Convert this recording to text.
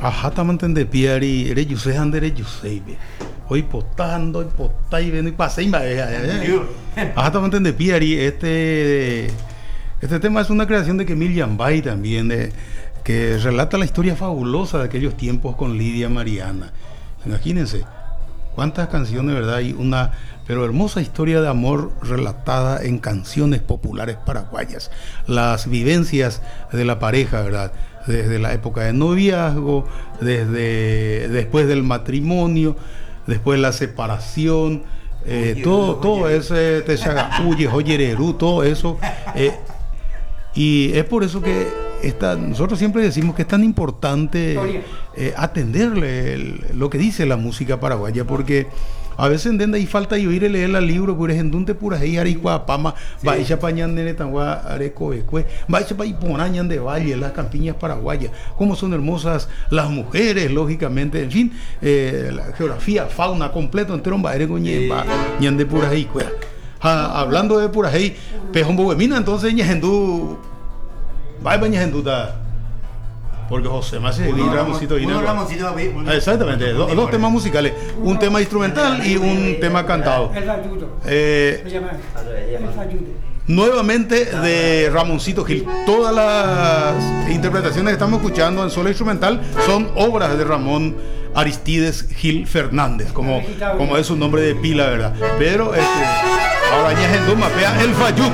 Ajá, también de piari, eres yusei andere yusei. Hoy potando, y potay, y pasé y me ajá, también de piari, este tema es una creación de Kemil Yambay también, que relata la historia fabulosa de aquellos tiempos con Lidia Mariana. Imagínense, cuántas canciones, ¿verdad? Y una, pero hermosa historia de amor relatada en canciones populares paraguayas. Las vivencias de la pareja, ¿verdad? Desde la época de noviazgo, desde después del matrimonio, después la separación, todo ese Texagacuye, Joyererú, todo eso. Y es por eso que nosotros siempre decimos que es tan importante atenderle lo que dice la música paraguaya, porque a veces entiende y falta y oír leer el libro, por ejemplo, donde pura ahí aricua pama, vaya pañan de netangua arecoecue, vaya pa iponañan de valle, las campiñas paraguayas, cómo son hermosas las mujeres, lógicamente, en fin, la geografía, fauna completo entero en baere coñe, ñan de pura ahí, hablando de pura ahí, pejón bohemina, entonces ñejendú, vaya ñejendú ta. Porque José más y Ramoncito exactamente, dos temas musicales, un tema instrumental y un tema cantado. Nuevamente de Ramoncito Gil. Todas las interpretaciones que estamos escuchando en solo instrumental son obras de Ramón Aristides Gil Fernández, como es su nombre de pila, ¿verdad? Pero ahora ya en Duma, vea el Fayú.